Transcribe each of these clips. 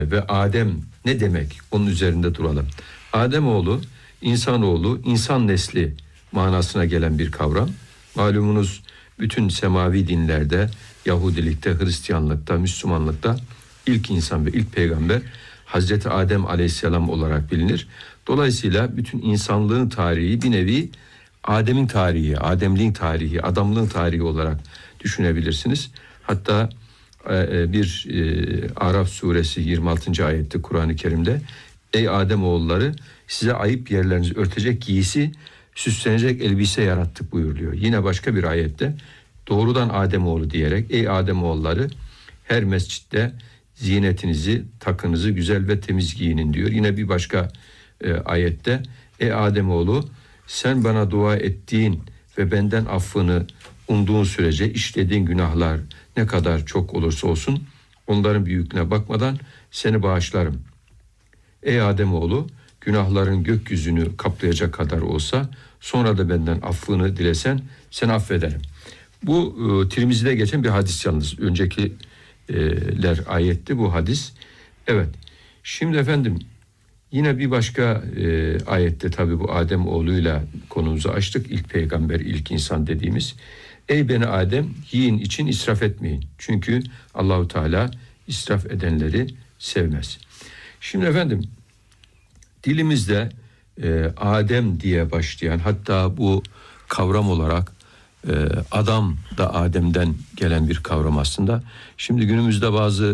Ve Adem ne demek? Onun üzerinde duralım. Ademoğlu, insanoğlu, insan nesli manasına gelen bir kavram. Malumunuz bütün semavi dinlerde, Yahudilikte, Hristiyanlıkta, Müslümanlıkta ilk insan ve ilk peygamber Hazreti Adem Aleyhisselam olarak bilinir. Dolayısıyla bütün insanlığın tarihi bir nevi Adem'in tarihi, Ademliğin tarihi, adamlığın tarihi olarak düşünebilirsiniz. Hatta bir Araf suresi 26. ayette Kur'an-ı Kerim'de ey Ademoğulları size ayıp yerlerinizi örtecek giysi, süslenecek elbise yarattık buyuruluyor. Yine başka bir ayette doğrudan Ademoğlu diyerek ey Ademoğulları her mescitte zinetinizi, takınızı güzel ve temiz giyinin diyor. Yine bir başka ayette ey Ademoğlu sen bana dua ettiğin ve benden affını umduğun sürece işlediğin günahlar ne kadar çok olursa olsun onların büyüklüğüne bakmadan seni bağışlarım. Ey Ademoğlu günahların gökyüzünü kaplayacak kadar olsa sonra da benden affını dilesen seni affederim. Bu Tirmizi'de geçen bir hadis yalnız. Öncekiler ayetti bu hadis. Evet. Şimdi efendim yine bir başka ayette tabii bu Adem oğluyla konumuzu açtık. İlk peygamber, ilk insan dediğimiz. Ey beni Adem yiyin için israf etmeyin. Çünkü Allahu Teala israf edenleri sevmez. Şimdi efendim dilimizde Adem diye başlayan hatta bu kavram olarak adam da Adem'den gelen bir kavram aslında. Şimdi günümüzde bazı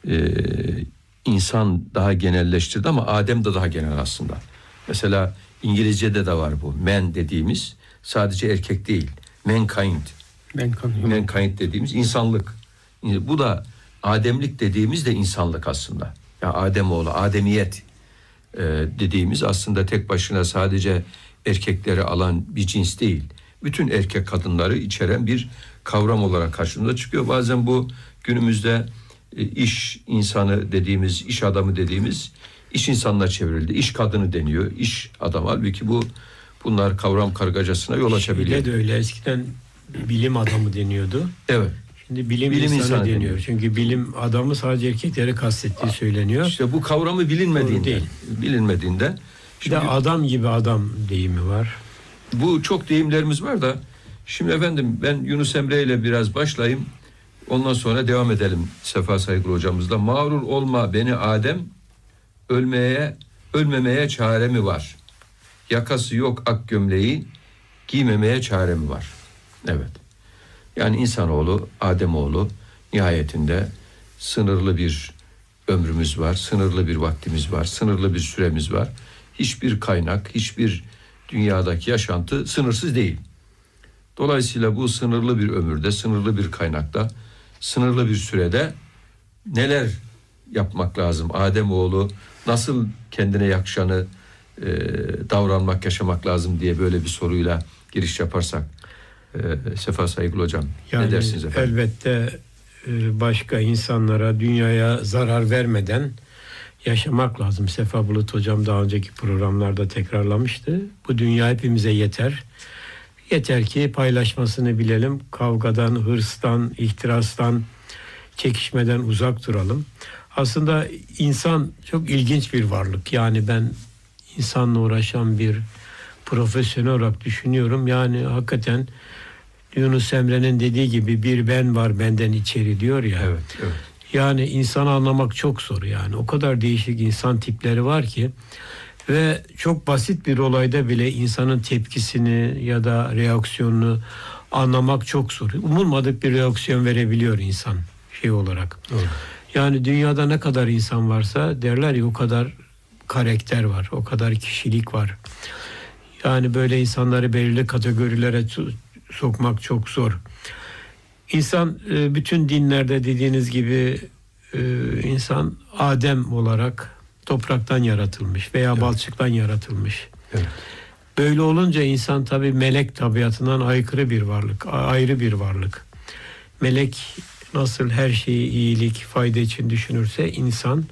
insan daha genelleştirdi ama Adem de daha genel aslında. Mesela İngilizce'de de var bu. Man dediğimiz sadece erkek değil. Mankind. Mankind dediğimiz insanlık. Bu da Ademlik dediğimiz de insanlık aslında. Ya Ademoğlu, Ademiyet dediğimiz aslında tek başına sadece erkekleri alan bir cins değil. Bütün erkek kadınları içeren bir kavram olarak karşımıza çıkıyor. Bazen bu günümüzde iş insanı dediğimiz, iş adamı dediğimiz iş insanına çevrildi. İş kadını deniyor, iş adamı. Halbuki bunlar kavram kargacasına yol açabiliyor. Şeyde de öyle eskiden bilim adamı deniyordu. Evet. Şimdi bilim insanı deniyor. Çünkü bilim adamı sadece erkekleri kastettiği söyleniyor. İşte bu kavramı bilinmediğinde. Bir de adam gibi adam deyimi var. Bu çok deyimlerimiz var da şimdi efendim ben Yunus Emre ile biraz başlayayım. Ondan sonra devam edelim Sefa Saygılı hocamızla. Mağrur olma beni Adem, ölmemeye çare mi var? Yakası yok ak gömleği, giymemeye çare mi var? Evet. Yani insanoğlu, Ademoğlu nihayetinde sınırlı bir ömrümüz var, sınırlı bir vaktimiz var, sınırlı bir süremiz var. Hiçbir kaynak, hiçbir dünyadaki yaşantı sınırsız değil. Dolayısıyla bu sınırlı bir ömürde, sınırlı bir kaynakta, sınırlı bir sürede neler yapmak lazım? Ademoğlu nasıl kendine yakışanı davranmak, yaşamak lazım diye böyle bir soruyla giriş yaparsak Sefa Saygılı hocam yani ne dersiniz efendim? Elbette başka insanlara, dünyaya zarar vermeden yaşamak lazım. Sefa Bulut hocam daha önceki programlarda tekrarlamıştı. Bu dünya hepimize yeter. Yeter ki paylaşmasını bilelim. Kavgadan, hırstan, ihtirastan, çekişmeden uzak duralım. Aslında insan çok ilginç bir varlık. Yani ben insanla uğraşan bir profesyonel olarak düşünüyorum. Yani hakikaten Yunus Emre'nin dediği gibi bir ben var benden içeri diyor ya. Evet, evet. Yani insanı anlamak çok zor yani. O kadar değişik insan tipleri var ki ve çok basit bir olayda bile insanın tepkisini ya da reaksiyonunu anlamak çok zor. Umulmadık bir reaksiyon verebiliyor insan olarak. Evet. Yani dünyada ne kadar insan varsa derler ya o kadar karakter var, o kadar kişilik var. Yani böyle insanları belirli kategorilere sokmak çok zor. İnsan bütün dinlerde dediğiniz gibi insan Adem olarak topraktan yaratılmış veya balçıktan yaratılmış. Evet. Böyle olunca insan tabii melek tabiatından aykırı bir varlık, ayrı bir varlık. Melek nasıl her şeyi iyilik, fayda için düşünürse insan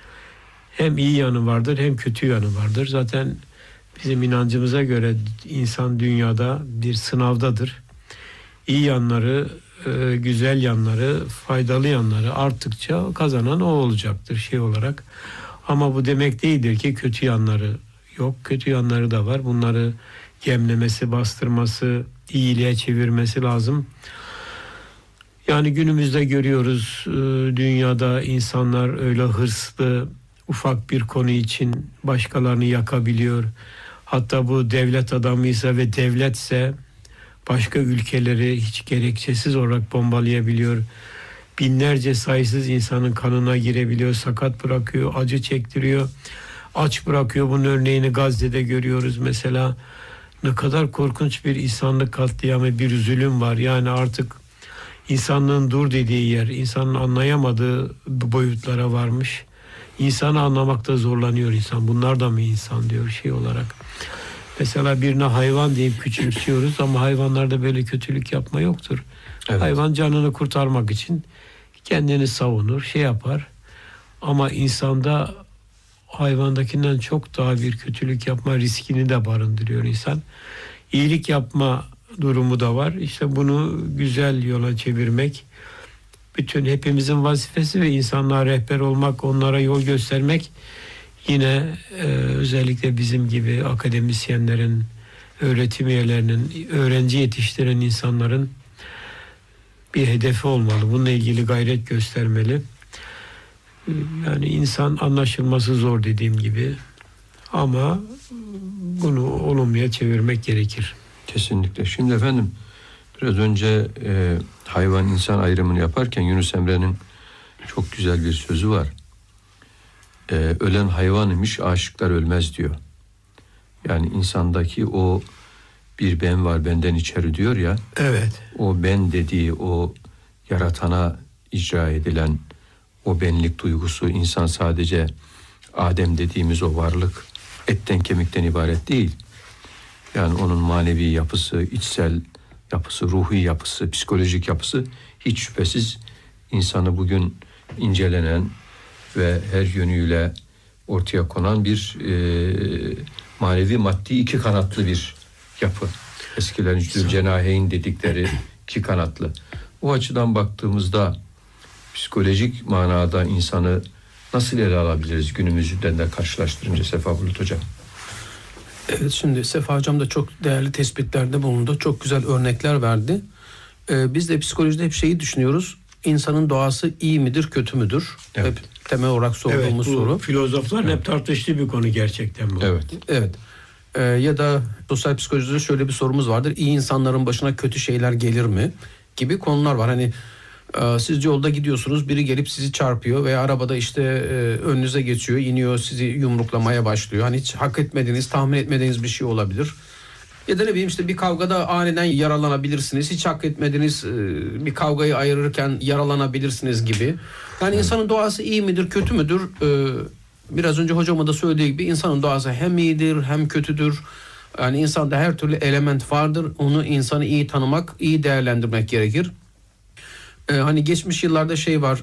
hem iyi yanı vardır hem kötü yanı vardır. Zaten bizim inancımıza göre insan dünyada bir sınavdadır. İyi yanları güzel yanları, faydalı yanları arttıkça kazanan o olacaktır şey olarak. Ama bu demek değildir ki kötü yanları yok. Kötü yanları da var. Bunları gemlemesi, bastırması, iyiliğe çevirmesi lazım. Yani günümüzde görüyoruz dünyada insanlar öyle hırslı, ufak bir konu için başkalarını yakabiliyor. Hatta bu devlet adamıysa ve devletse başka ülkeleri hiç gerekçesiz olarak bombalayabiliyor. Binlerce sayısız insanın kanına girebiliyor, sakat bırakıyor, acı çektiriyor, aç bırakıyor. Bunun örneğini Gazze'de görüyoruz mesela. Ne kadar korkunç bir insanlık katliamı, bir zulüm var. Yani artık insanlığın dur dediği yer, insanın anlayamadığı boyutlara varmış. İnsanı anlamakta zorlanıyor insan. Bunlar da mı insan diyor şey olarak. Mesela birine hayvan deyip küçümsüyoruz ama hayvanlarda böyle kötülük yapma yoktur. Evet. Hayvan canını kurtarmak için kendini savunur, şey yapar. Ama insanda hayvandakinden çok daha bir kötülük yapma riskini de barındırıyor insan. İyilik yapma durumu da var. İşte bunu güzel yola çevirmek, bütün hepimizin vazifesi ve insanlığa rehber olmak, onlara yol göstermek yine özellikle bizim gibi akademisyenlerin, öğretim üyelerinin, öğrenci yetiştiren insanların bir hedefi olmalı. Bununla ilgili gayret göstermeli. Yani insan anlaşılması zor dediğim gibi ama bunu olumluya çevirmek gerekir. Kesinlikle. Şimdi efendim biraz önce hayvan insan ayrımını yaparken Yunus Emre'nin çok güzel bir sözü var. Ölen hayvan imiş, aşıklar ölmez diyor. Yani insandaki o bir ben var benden içeri diyor ya. Evet. O ben dediği, o yaratana icra edilen o benlik duygusu, insan sadece Adem dediğimiz o varlık etten kemikten ibaret değil. Yani onun manevi yapısı, içsel yapısı, ruhi yapısı, psikolojik yapısı hiç şüphesiz insanı bugün incelenen ve her yönüyle ortaya konan bir manevi maddi iki kanatlı bir yapı. Eskilerin Zülcenaheyn dedikleri iki kanatlı. O açıdan baktığımızda psikolojik manada insanı nasıl ele alabiliriz günümüzden de karşılaştırınca Sefa Bulut Hocam? Evet, şimdi Sefa Hocam da çok değerli tespitlerde bulundu. Çok güzel örnekler verdi. Biz de psikolojide hep şeyi düşünüyoruz. İnsanın doğası iyi midir, kötü müdür? Evet. Hep temel olarak sorduğumuz soru. Filozofların hep tartıştığı bir konu gerçekten bu. Evet. Evet. Ya da sosyal psikolojide şöyle bir sorumuz vardır. İyi insanların başına kötü şeyler gelir mi? Gibi konular var. Hani siz yolda gidiyorsunuz, biri gelip sizi çarpıyor veya arabada işte önünüze geçiyor, iniyor, sizi yumruklamaya başlıyor. Hani hiç hak etmediğiniz, tahmin etmediğiniz bir şey olabilir. Ya da ne bileyim işte bir kavgada aniden yaralanabilirsiniz. Hiç hak etmediğiniz bir kavgayı ayırırken yaralanabilirsiniz gibi. Yani insanın doğası iyi midir, kötü müdür? Biraz önce hocamın da söylediği gibi insanın doğası hem iyidir hem kötüdür. Yani insanda her türlü element vardır. Onu insanı iyi tanımak, iyi değerlendirmek gerekir. Hani geçmiş yıllarda şey var,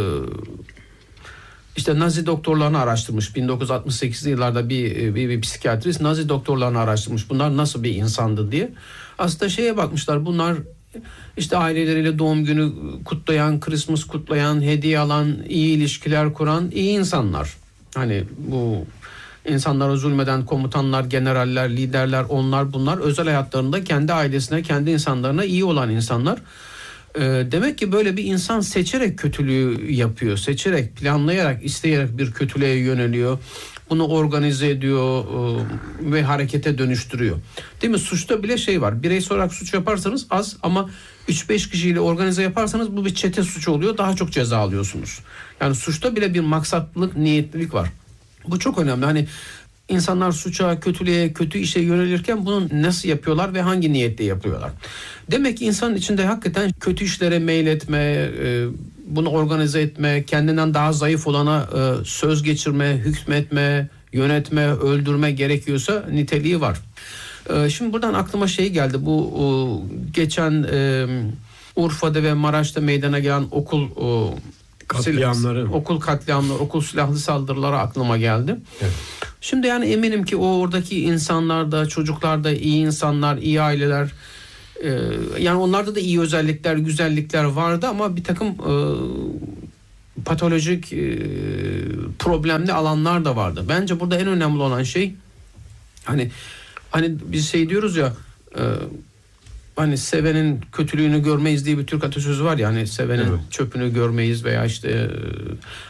işte Nazi doktorlarını araştırmış. 1968'li yıllarda bir psikiyatrist Nazi doktorlarını araştırmış. Bunlar nasıl bir insandı diye. Aslında şeye bakmışlar, bunlar işte aileleriyle doğum günü kutlayan, Christmas kutlayan, hediye alan, iyi ilişkiler kuran iyi insanlar. Hani bu insanlara zulmeden komutanlar, generaller, liderler, onlar bunlar özel hayatlarında kendi ailesine, kendi insanlarına iyi olan insanlar. Demek ki böyle bir insan seçerek kötülüğü yapıyor. Seçerek, planlayarak, isteyerek bir kötülüğe yöneliyor. Bunu organize ediyor ve harekete dönüştürüyor. Değil mi? Suçta bile şey var. Bireysel olarak suç yaparsanız az ama 3-5 kişiyle organize yaparsanız bu bir çete suçu oluyor. Daha çok ceza alıyorsunuz. Yani suçta bile bir maksatlılık, niyetlilik var. Bu çok önemli. Hani İnsanlar suça, kötülüğe, kötü işe yönelirken bunu nasıl yapıyorlar ve hangi niyetle yapıyorlar? Demek ki insanın içinde hakikaten kötü işlere meyletme, bunu organize etme, kendinden daha zayıf olana söz geçirme, hükmetme, yönetme, öldürme gerekiyorsa niteliği var. Şimdi buradan aklıma şey geldi. Bu geçen Urfa'da ve Maraş'ta meydana gelen okul katliamları, okul silahlı saldırıları aklıma geldi. Evet. Şimdi yani eminim ki oradaki insanlar da, çocuklar da iyi insanlar, iyi aileler. Yani onlarda da iyi özellikler, güzellikler vardı ama bir takım patolojik problemli alanlar da vardı. Bence burada en önemli olan şey hani biz şey diyoruz ya, hani sevenin kötülüğünü görmeyiz diye bir Türk atasözü var ya, hani sevenin Evet. çöpünü görmeyiz veya işte